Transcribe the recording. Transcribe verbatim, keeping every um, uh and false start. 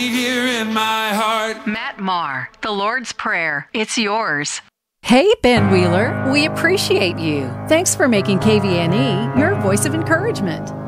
Here in my heart. Matt Maher, The Lord's Prayer. It's yours. Hey, Ben Wheeler, we appreciate you. Thanks for making K V N E your voice of encouragement.